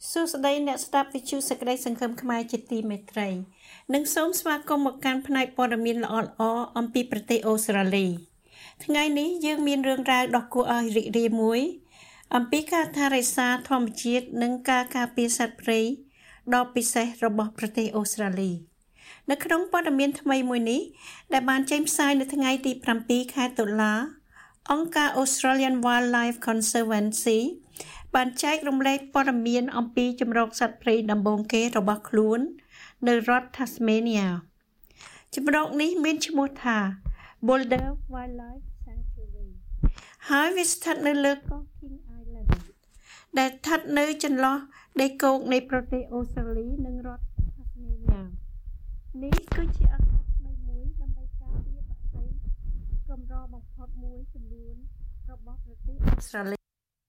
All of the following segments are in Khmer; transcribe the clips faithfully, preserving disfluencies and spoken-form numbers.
សួស្តីអ្នកស្ដាប់វិទ្យុសេចក្តីសង្ឃឹមខ្មែរជាទីមេត្រីនិងសូមស្វាគមន៍មកកាន់ផ្នែកព័ត៌មានល្អៗអំពីប្រទេសអូស្ត្រាលីថ្ងៃនេះយើងមានរឿងរ៉ាវដ៏គួរឲ្យរីករាយមួយអំពីការថែរក្សាធម្មជាតិនិងការការពារសត្វព្រៃដ៏ពិសេសរបស់ប្រទេសអូស្ត្រាលីនៅក្នុងព័ត៌មានថ្មីមួយនេះដែលបានចេញផ្សាយនៅថ្ងៃទី7ខែតុលាអង្គការ Australian Wildlife Conservancy បានចែករំលែកព័ត៌មានអំពីជំរកសត្វព្រៃដំបូងគេរបស់ខ្លួននៅរដ្ឋ Tasmania ជំរកនេះមានឈ្មោះថា Boulder Wildlife Sanctuary ហើយវាស្ថិតនៅលើកោះ King Island ដែលស្ថិតនៅចន្លោះដីគោកនៃប្រទេសអូស្ត្រាលីនិងរដ្ឋ Tasmania នេះគឺជាឱកាសថ្មីមួយដើម្បីការពារបក្សីកម្របំផុតមួយចំនួនរបស់ប្រទេសអូស្ត្រាលី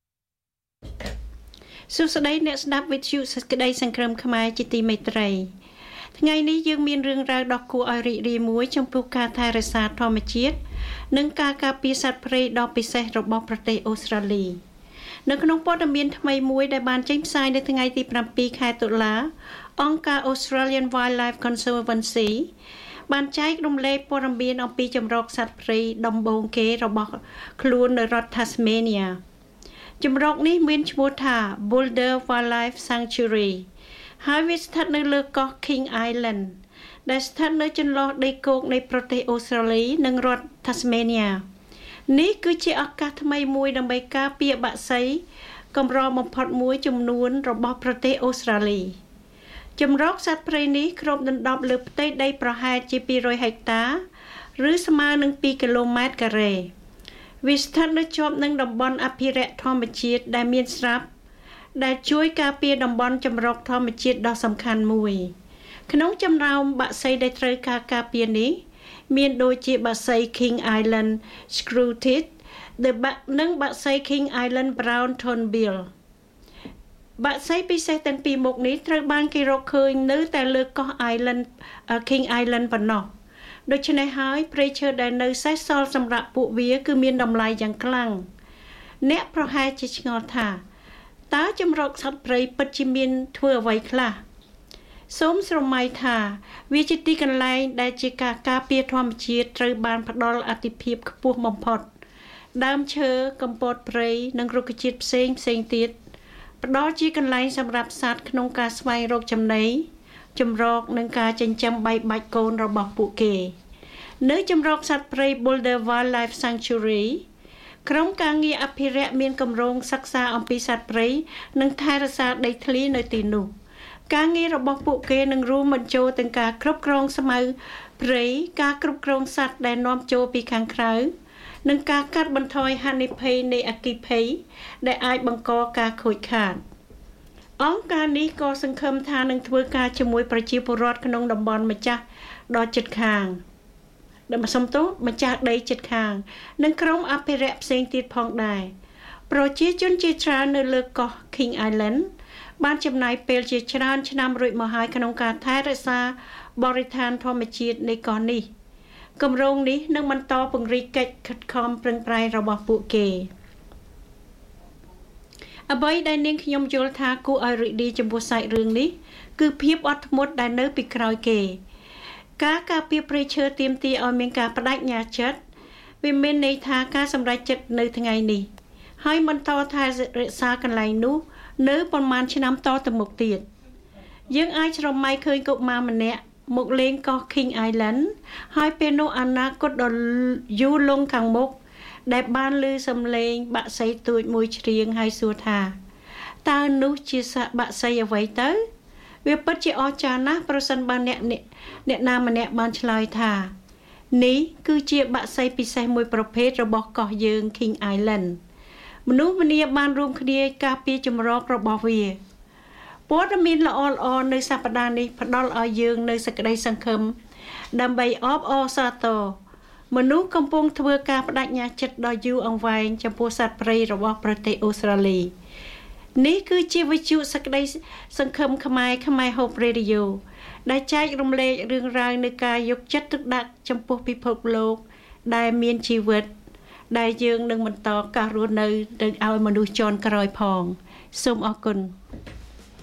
សួស្តីអ្នកស្ដាប់វិទ្យុសេចក្តីសង្ឃឹមខ្មែរជាទីមេត្រីថ្ងៃនេះយើងមានរឿងរ៉ាវដ៏គួរឲ្យរីករាយមួយចំពោះការថែរក្សាធម្មជាតិនិងការការពារសត្វព្រៃដ៏ពិសេសរបស់ប្រទេសអូស្ត្រាលីនៅក្នុងព័ត៌មានថ្មីមួយដែលបានចេញផ្សាយនៅថ្ងៃទី7ខែតុលាអង្គការ Australian Wildlife Conservancy បានចែករំលែកព័ត៌មានអំពីជំរកសត្វព្រៃដំបូងគេរបស់ខ្លួននៅរដ្ឋ Tasmaniaជំរកនេះមានឈ្មោះថា Boulder Wildlife Sanctuary ហើយវាស្ថិតនៅលើកោះ King Island ដែលស្ថិតនៅចន្លោះដីគោកនៃប្រទេសអូស្ត្រាលីនិងរដ្ឋ Tasmania នេះគឺជាឱកាសថ្មីមួយដើម្បីការពារបក្សីកម្របំផុតមួយចំនួនរបស់ប្រទេសអូស្ត្រាលីជំរកសត្វព្រៃនេះគ្របដណ្ដប់លើផ្ទៃដីប្រហែលជា200ហិកតាឬស្មើនឹង2គីឡូម៉ែត្រការ៉េវាស្ថិតនៅជាប់នឹងតំបន់អភិរក្សធម្មជាតិដែលមានស្រាប់ដែលជួយការពារតំបន់ចម្រុកធម្មជាតិដ៏សំខាន់មួយក្នុងចំណោមបក្សីដែលត្រូវការការពារនេះមានដូចជាបក្សី King Island Screwted និងបក្សី King Island Brown Thornbill បក្សីពិសេសទាំងពីរមុខនេះត្រូវបានគេរកឃើញនៅតែលើកោះ Island King Island ប៉ុណ្ណោះដូច្នេះហើយព្រៃឈើដែលនៅសេសសល់សម្រាប់ពួកវាគឺមានតម្លៃយ៉ាងខ្លាំងអ្នកប្រហែលជាឆ្ងល់ថាតើជំរកសត្វព្រៃពិតជាមានធ្វើអ្វីខ្លះសូមស្រមៃថាវាជាទីកន្លែងដែលជាការការពារធម្មជាតិត្រូវបានផ្ដល់អាទិភាពខ្ពស់បំផុតដើមឈើកំពតព្រៃនិងរុក្ខជាតិផ្សេងផ្សេងទៀតផ្ដល់ជាកន្លែងសម្រាប់សត្វក្នុងការស្វែងរកចំណីជំរកនិងការចិញ្ចឹមបីបាច់កូនរបស់ពួកគេនៅជំរកសត្វព្រៃ Boulder Wildlife Sanctuary ក្រុមការងារអភិរក្សមានគម្រោងសិក្សាអំពីសត្វព្រៃនិងថែរក្សាដីធ្លីនៅទីនោះការងាររបស់ពួកគេនឹងរួមបញ្ចូលទាំងការគ្រប់គ្រងស្មៅព្រៃការគ្រប់គ្រងសត្វដែលនាំចូលពីខាងក្រៅនិងការកាត់បន្ថយហានិភ័យនៃអគ្គិភ័យដែលអាចបង្កការខូចខាតអង្គការនេះក៏សង្ឃឹមថានឹងធ្វើការជាមួយប្រជាពលរដ្ឋក្នុងតំបន់ម្ចាស់ដ៏ជិតខាងដែលសំទោសម្ចាស់ដីជិតខាងនិងក្រុមអភិរក្សផ្សេងទៀតផងដែរប្រជាជនជាច្រើននៅលើកោះ King Island បានចំណាយពេលជាច្រើនឆ្នាំរួចមកហើយក្នុងការថែរក្សាបរិស្ថានធម្មជាតិនៃកោះនេះគម្រោងនេះនឹងបន្តពង្រីកកិច្ចខិតខំប្រឹងប្រែងរបស់ពួកគេអ្វីដែលនាងខ្ញុំយល់ថាគួរឲ្យរីករាយចំពោះសាច់រឿងនេះគឺភាពអត់ធ្មត់ដែលនៅពីក្រោយគេការការពារព្រៃឈើទាមទារឲ្យមានការបដិញ្ញាចិត្តវាមានន័យថាការសម្រេចចិត្តនៅថ្ងៃនេះហើយបន្តថែរក្សាកន្លែងនោះនៅប្រមាណឆ្នាំតទៅមុខទៀតយើងអាចស្រមៃឃើញកុមារម្នាក់មកលេងកោះ King Island ហើយពេលនោះអនាគតដ៏យូរលង់ខាងមុខដែលបានឮសំឡេងបក្សីទូចមួយច្រៀងហើយសួរថាតើនោះជាសត្វបក្សីអ្វីទៅវាពិតជាអស្ចារ្យណាស់ប្រសិនបើអ្នកអ្នកណាម្នាក់បានឆ្លើយថានេះគឺជាបក្សីពិសេសមួយប្រភេទរបស់កោះយើង King Island មនុស្សម្នាបានរួមគ្នាការពារជំរករបស់វាព័ត៌មានល្អៗនៅសប្តាហ៍នេះផ្ដល់ឲ្យយើងនូវសេចក្តីសង្ឃឹមដើម្បីអបអរសាទរមនុស្សកំពុងធ្វើការបដិញ្ញាចិត្តដ៏យូរអង្វែងចំពោះសត្វព្រៃរបស់ប្រទេសអូស្ត្រាលីនេះគឺជាវិទ្យុសេចក្តីសង្ឃឹមខ្មែរខ្មែរ Hope Radio ដែលចែករំលែករឿងរ៉ាវនៃការយកចិត្តទុកដាក់ចំពោះពិភពលោកដែលមានជីវិតដែលយើងនឹងបន្តការរស់នៅទៅឲ្យមនុស្សជាន់ក្រោយផងសូមអរគុណ